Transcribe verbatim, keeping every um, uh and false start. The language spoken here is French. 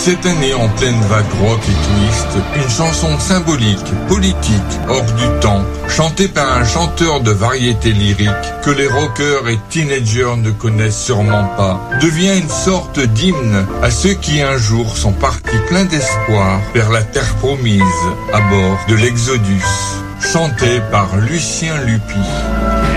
Cette année, en pleine vague rock et twist, une chanson symbolique, politique, hors du temps, chantée par un chanteur de variété lyrique que les rockers et teenagers ne connaissent sûrement pas, devient une sorte d'hymne à ceux qui un jour sont partis pleins d'espoir vers la terre promise à bord de l'Exodus, chanté par Lucien Lupy.